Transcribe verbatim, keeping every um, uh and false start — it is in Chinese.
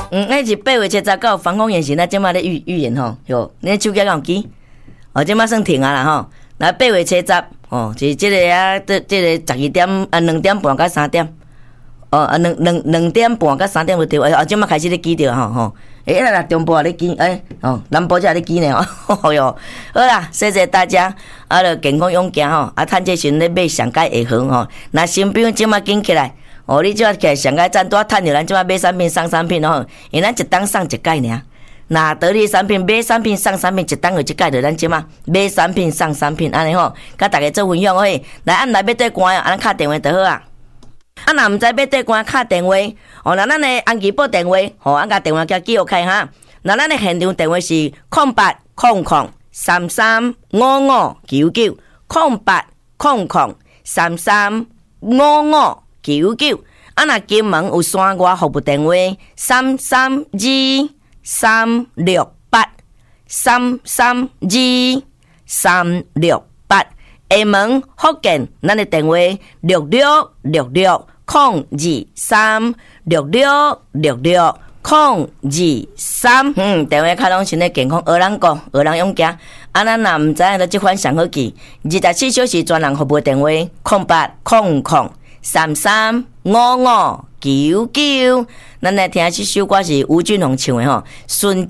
嗯，那是八月七十九防空演习，那即马咧预预演吼，哟，你手机敢有记？哦，即马算停啊啦吼。来八月七十，哦，是即个啊，这这个十二点啊，两点半到三点，哦啊，两两两点半到三点就对，哦，即马开始咧记着吼吼。诶，那啦，中部也咧记，诶，哦，南部才咧记呢吼，哦哟，好啦，谢谢大家，啊，着健康勇行吼，啊，趁这时阵咧买上佳下行吼，那新兵即马紧起来。哦，你即马起来上佳赞多趁着咱即马买产品送产品吼，因咱一档送一届尔。那得力产品买产品送产品，一档有一届着咱即马买产品送产品，安尼吼，甲大家做分享嘿。来按来要对关啊，安尼敲电话就好啊。啊，若毋知要对关敲电话，哦，那咱的安吉报电话，吼，啊，甲电话叫记录开哈。那咱的现场电话是空八空空三三五五九九，空八空空三三五五九九。啊，若金门有山外服务电话三三二三六八三三二三六八。厦门福建，咱的电话六六六六空二三六六六六空二三。嗯，电话卡拢是咧健康学人讲，学人勇行。啊，咱若毋知影，就即款上好记。二十四小时专人服务电话空八空空三三五五九九。咱来听这首歌是吴俊宏唱的吼，顺。